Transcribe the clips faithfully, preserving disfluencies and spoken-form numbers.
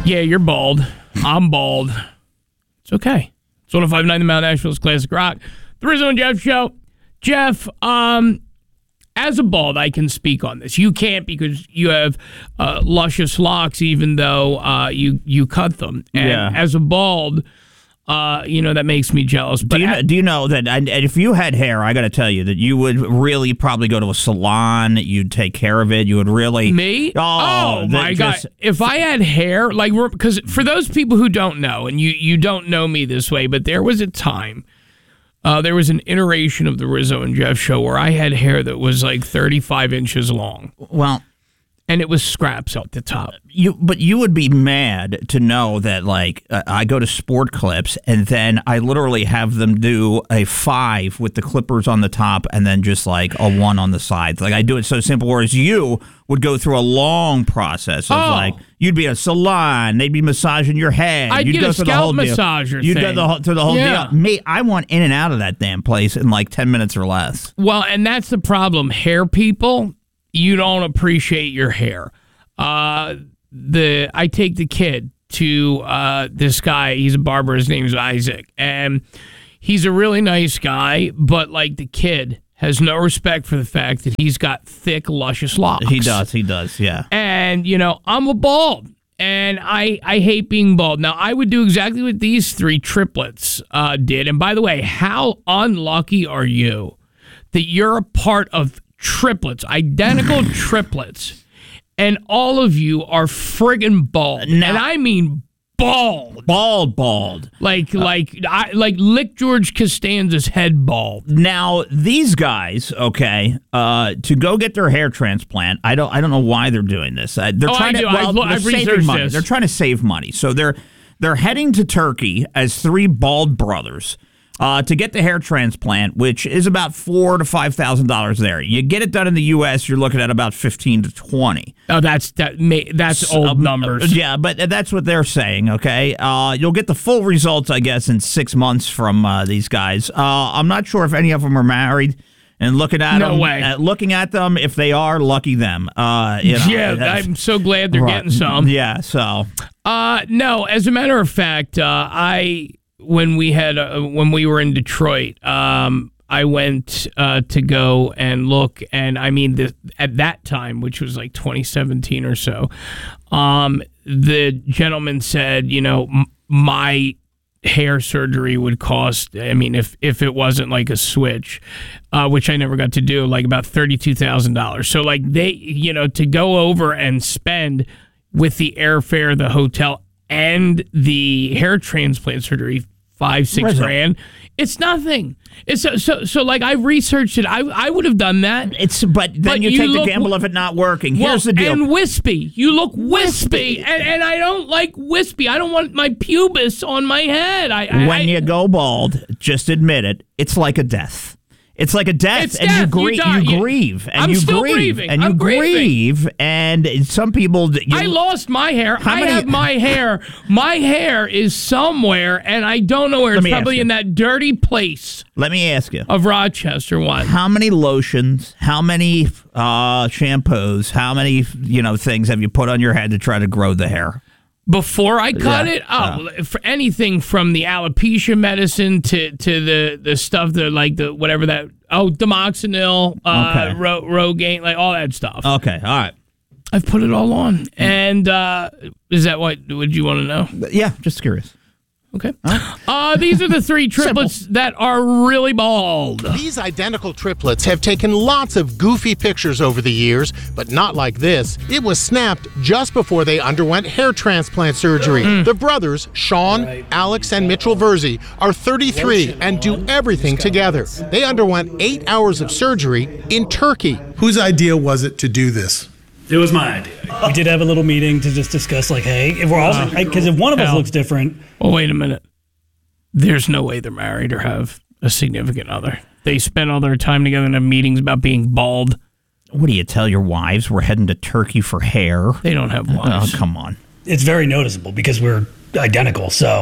Yeah, you're bald. I'm bald. It's okay. It's one oh five point nine The Mount Nashville's Classic Rock. The Rizzo and Jeff Show. Jeff, um, as a bald, I can speak on this. You can't because you have uh, luscious locks, even though uh, you you cut them. And yeah. as a bald, uh, you know, that makes me jealous. But do you know, do you know that and if you had hair, I got to tell you that you would really probably go to a salon. You'd take care of it. You would really me. Oh, oh my just, god! If I had hair, like, because for those people who don't know, and you you don't know me this way, but there was a time. Uh, there was an iteration of the Rizzo and Jeff Show where I had hair that was like thirty-five inches long. Well, and it was scraps at the top. You, but you would be mad to know that, like, uh, I go to Sport Clips and then I literally have them do a five with the clippers on the top and then just like a one on the sides. Like, I do it so simple. Whereas you would go through a long process of oh. like you'd be at a salon, they'd be massaging your head. I'd you'd get go a through the scalp whole massager deal. You'd thing. go the whole, through the whole yeah. deal. Me, I want in and out of that damn place in like ten minutes or less. Well, and that's the problem. Hair people, you don't appreciate your hair. Uh, the I take the kid to uh, this guy. He's a barber. His name's Isaac, and he's a really nice guy. But like the kid has no respect for the fact that he's got thick, luscious locks. He does. He does. Yeah. And you know, I'm a bald, and I I hate being bald. Now I would do exactly what these three triplets uh, did. And by the way, how unlucky are you that you're a part of triplets, identical triplets? And all of you are friggin' bald. Now, and I mean bald. Bald, bald. Like, uh, like, I, like Lick George Costanza's head bald. Now, these guys, okay, uh, to go get their hair transplant, I don't I don't know why they're doing this. Uh, they're oh, trying I do. to, well, I've, they're I've saving researched money. this. They're trying to save money. So they're they're heading to Turkey as three bald brothers. Uh, to get the hair transplant, which is about four to five thousand dollars there. You get it done in the U S, you're looking at about fifteen to twenty. Oh, that's that. May, that's so, old numbers. Yeah, but that's what they're saying. Okay, uh, you'll get the full results, I guess, in six months from uh, these guys. Uh, I'm not sure if any of them are married. And looking at no them, way. Uh, looking at them, if they are, lucky them. Uh, you know, yeah, I'm so glad they're right. getting some. Yeah, so. Uh, no, as a matter of fact, uh, I. When we had uh, when we were in Detroit, um, I went uh, to go and look, and I mean, the, at that time, which was like twenty seventeen or so, um, the gentleman said, you know, m- my hair surgery would cost, I mean, if if it wasn't like a switch, uh, which I never got to do, like about thirty-two thousand dollars. So like they, you know, to go over and spend with the airfare, the hotel, and the hair transplant surgery, five, six Rizzo. grand. It's nothing. It's so, so, so like I researched it. I I would have done that. It's but then But you, you take the look- gamble of it not working. Well, Here's the deal. And wispy. You look wispy. And, and I don't like wispy. I don't want my pubis on my head. I, I when I, you go bald, just admit it. It's like a death. It's like a death, It's and death. you, You grie- die. you You- grieve, and I'm you still grieve, grieving. and you I'm grieving. grieve, and some people. You, I lost my hair. How I many- have my hair. My hair is somewhere, and I don't know where. Let It's me ask probably you. in that dirty place Let me ask you. of Rochester. One. How many lotions, how many uh, shampoos, how many you know things have you put on your head to try to grow the hair? Before I cut Yeah, it, oh, for anything from the alopecia medicine to, to the, the stuff that like the whatever that oh Demoxenil, uh, Okay. Ro- Rogaine, like all that stuff. Okay, all right. I've put it all on, and uh, is that what would you want to know? Yeah, just curious. Okay. Uh, these are the three triplets that are really bald. These identical triplets have taken lots of goofy pictures over the years, but not like this. It was snapped just before they underwent hair transplant surgery. Mm. The brothers, Sean, Alex, and Mitchell Verzi, are thirty-three and do everything together. They underwent eight hours of surgery in Turkey. Whose idea was it to do this? It was my idea. We did have a little meeting to just discuss, like, hey, if we're all, because if one of us Hell. looks different, Oh, wait a minute. There's no way they're married or have a significant other. They spend all their time together and have meetings about being bald. What do you tell your wives? We're heading to Turkey for hair. They don't have Oh, wives. come on. it's very noticeable because we're identical. So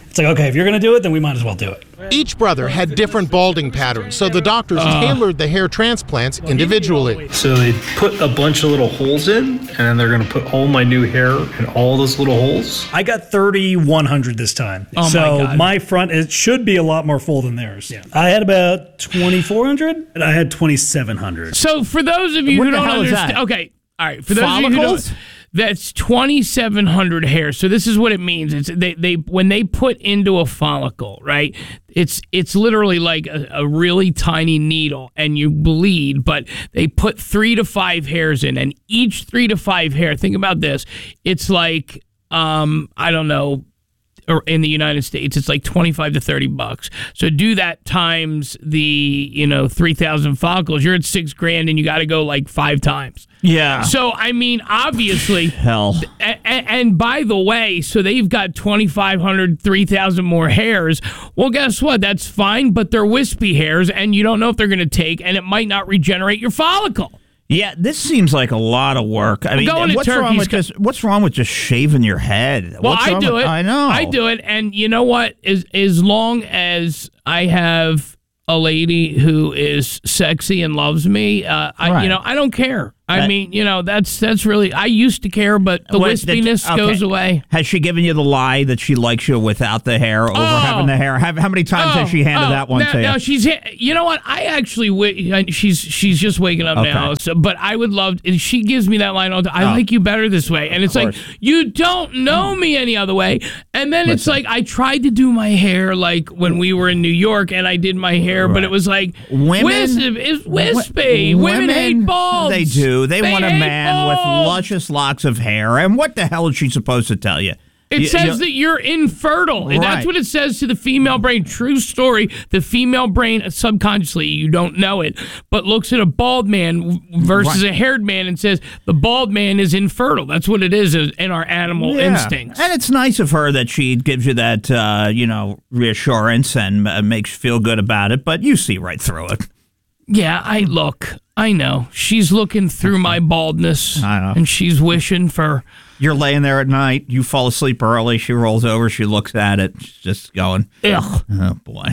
It's like, okay, if you're going to do it, then we might as well do it. Each brother had different balding patterns, so the doctors uh. tailored the hair transplants individually. So they put a bunch of little holes in, and then they're going to put all my new hair in all those little holes. I got thirty-one hundred this time. Oh so my God. my front, it should be a lot more full than theirs. Yeah. I had about twenty-four hundred, and I had twenty-seven hundred. So for those of you What who the don't hell is understand, that? okay, all right, for those of you Follicles? who don't, that's twenty-seven hundred hairs. So this is what it means. It's they they when they put into a follicle, right? It's it's literally like a, a really tiny needle, and you bleed. But they put three to five hairs in, and each three to five hair. Think about this. It's like um I don't know. Or in the United States, it's like twenty-five to thirty bucks. So do that times the, you know, three thousand follicles. You're at six grand and you got to go like five times. Yeah. So, I mean, obviously. Hell. And, and by the way, so they've got twenty-five hundred, three thousand more hairs. Well, guess what? That's fine, but they're wispy hairs and you don't know if they're going to take, and it might not regenerate your follicle. Yeah, this seems like a lot of work. I mean, Going to what's wrong Turkey's with co- just what's wrong with just shaving your head? Well, What's I wrong do with- it. I know. I do it, and you know what? As as long as I have a lady who is sexy and loves me, uh, I Right. you know I don't care. I That- mean, you know, that's that's really. I used to care, but the What, wispiness that- okay. goes away. Has she given you the lie that she likes you without the hair over Oh. having the hair? Have, how many times has she handed oh, that one now, to you? now she's, you know what? I actually, wa- she's she's just waking up Okay. now. So, but I would love. She gives me that line all the time. I Oh. like you better this way, and it's like course. you don't know me any other way. And then it's Listen. like I tried to do my hair like when we were in New York, and I did my hair, but Right. it was like Women- wisp, it's wispy. Wo- Women, hate balds. They do. They, want a hate man with balds. luscious locks of hair. And what the hell is she supposed to tell you? It You- says you- that you're infertile. And That's Right. what it says to the female brain. True story. The female brain, subconsciously, you don't know it, but looks at a bald man w- versus Right. a haired man and says the bald man is infertile. That's what it is in our animal Yeah. instincts. And it's nice of her that she gives you that, uh, you know, reassurance and uh, makes you feel good about it. But you see right through it. Yeah, I look. I know. She's looking through my baldness. I know. And she's wishing for. You're laying there at night. You fall asleep early. She rolls over. She looks at it. She's just going, Ugh. oh, boy.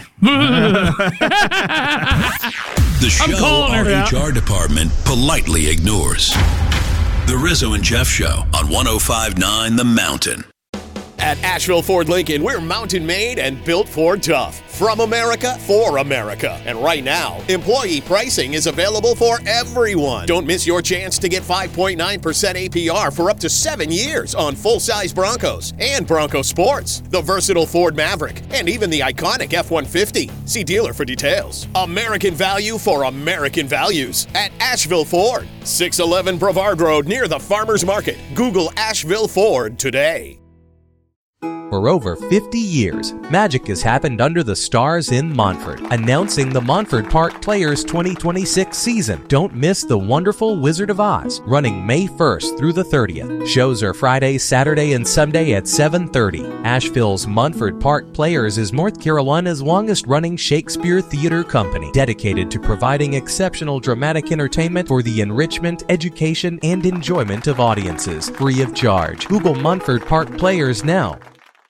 The show calling her. our H R department politely ignores. The Rizzo and Jeff Show on one oh five point nine The Mountain. At Asheville Ford Lincoln, we're mountain made and built Ford tough. From America, for America. And right now, employee pricing is available for everyone. Don't miss your chance to get five point nine percent A P R for up to seven years on full-size Broncos and Bronco Sports, the versatile Ford Maverick, and even the iconic F one fifty. See dealer for details. American value for American values at Asheville Ford. six eleven Brevard Road near the Farmers Market. Google Asheville Ford today. For over fifty years, magic has happened under the stars in Montford. Announcing the Montford Park Players twenty twenty-six season. Don't miss the wonderful Wizard of Oz, running May first through the thirtieth. Shows are Friday, Saturday, and Sunday at seven thirty. Asheville's Montford Park Players is North Carolina's longest-running Shakespeare theater company, dedicated to providing exceptional dramatic entertainment for the enrichment, education, and enjoyment of audiences, free of charge. Google Montford Park Players now.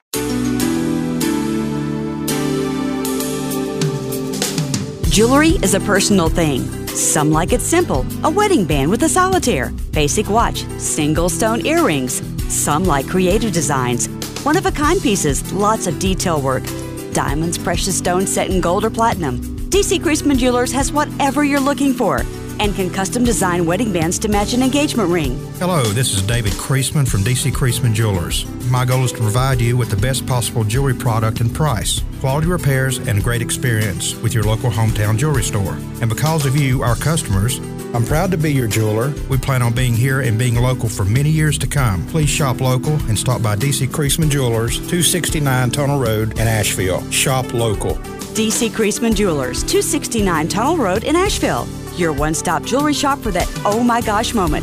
Jewelry is a personal thing. Some like it simple, a wedding band with a solitaire, basic watch, single stone earrings. Some like creative designs, one-of-a-kind pieces, lots of detail work. Diamonds, precious stones set in gold or platinum. D C Creasman Jewelers has whatever you're looking for and can custom design wedding bands to match an engagement ring. Hello, this is David Creasman from D C Creasman Jewelers. My goal is to provide you with the best possible jewelry product and price, quality repairs, and great experience with your local hometown jewelry store. And because of you, our customers, I'm proud to be your jeweler. We plan on being here and being local for many years to come. Please shop local and stop by D C Creasman Jewelers, two sixty-nine Tunnel Road in Asheville. Shop local. D C Creasman Jewelers, two sixty-nine Tunnel Road in Asheville. Your one-stop jewelry shop for that oh my gosh moment.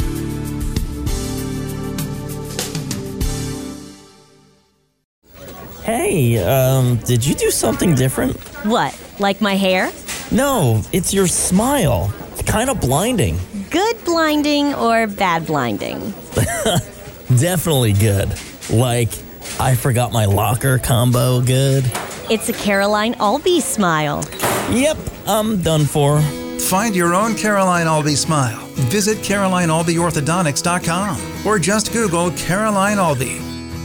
Hey, um, did you do something different? What, like my hair? No, it's your smile. It's kind of blinding. Good blinding or bad blinding? Definitely good. Like, I forgot my locker combo good. It's a Caroline Albee smile. Yep, I'm done for. Find your own Caroline Albee smile. Visit Caroline Albee Orthodontics dot com or just Google Caroline Albee.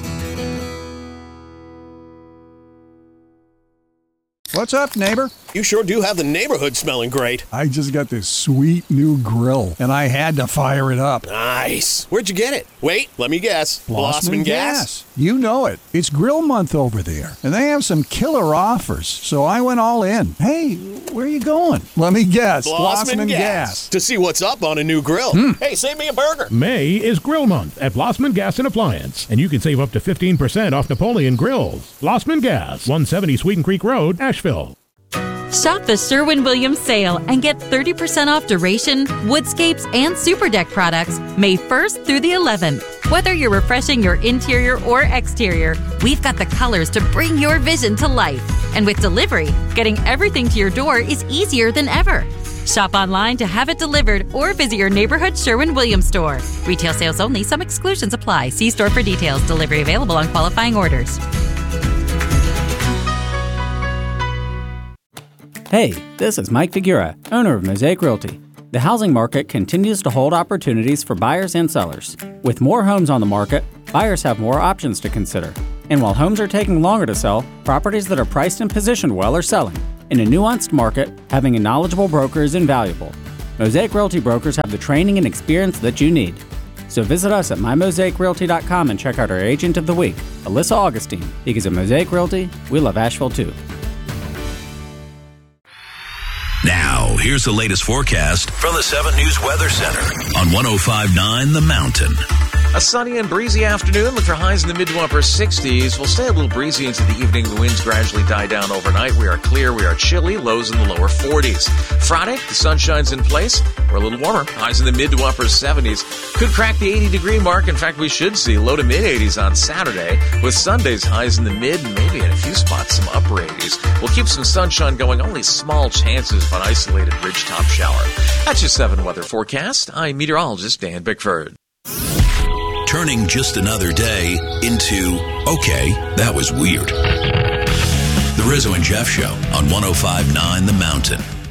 What's up, neighbor? You sure do have the neighborhood smelling great. I just got this sweet new grill, and I had to fire it up. Nice. Where'd you get it? Wait, let me guess. Blossman Gas? You know it. It's grill month over there, and they have some killer offers, so I went all in. Hey, where are you going? Let me guess. Blossman Gas. Gas. To see what's up on a new grill. Hmm. Hey, save me a burger. May is Grill Month at Blossman Gas and Appliance, and you can save up to fifteen percent off Napoleon grills. Blossman Gas, one seventy Sweden Creek Road, Asheville. Shop the Sherwin-Williams sale and get thirty percent off Duration, Woodscapes, and Super Deck products May first through the eleventh. Whether you're refreshing your interior or exterior, we've got the colors to bring your vision to life. And with delivery, getting everything to your door is easier than ever. Shop online to have it delivered or visit your neighborhood Sherwin-Williams store. Retail sales only. Some exclusions apply. See store for details. Delivery available on qualifying orders. Hey, this is Mike Figura, owner of Mosaic Realty. The housing market continues to hold opportunities for buyers and sellers. With more homes on the market, buyers have more options to consider. And while homes are taking longer to sell, properties that are priced and positioned well are selling. In a nuanced market, having a knowledgeable broker is invaluable. Mosaic Realty brokers have the training and experience that you need. So visit us at my mosaic realty dot com and check out our Agent of the Week, Alyssa Augustine, because at Mosaic Realty, we love Asheville too. Now, here's the latest forecast from the seven News Weather Center on one oh five point nine The Mountain. A sunny and breezy afternoon. Look for highs in the mid to upper sixties. We'll stay a little breezy into the evening. The winds gradually die down overnight. We are clear. We are chilly. Lows in the lower forties. Friday, the sun shines in place. We're a little warmer. Highs in the mid to upper seventies. Could crack the eighty degree mark. In fact, we should see low to mid eighties on Saturday, with Sunday's highs in the mid and maybe in a few spots some upper eighties. We'll keep some sunshine going. Only small chances of an isolated ridgetop shower. That's your seven weather forecast. I'm meteorologist Dan Bickford. Turning just another day into, okay, that was weird. The Rizzo and Jeff Show on one oh five point nine The Mountain.